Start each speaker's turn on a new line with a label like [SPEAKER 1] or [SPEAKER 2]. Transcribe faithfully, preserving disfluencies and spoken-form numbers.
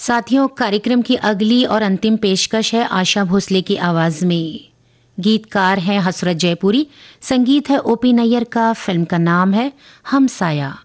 [SPEAKER 1] साथियों, कार्यक्रम की अगली और अंतिम पेशकश है आशा भोसले की आवाज में। गीतकार हैं हसरत जयपुरी, संगीत है ओपी नैयर का, फिल्म का नाम है हमसाया।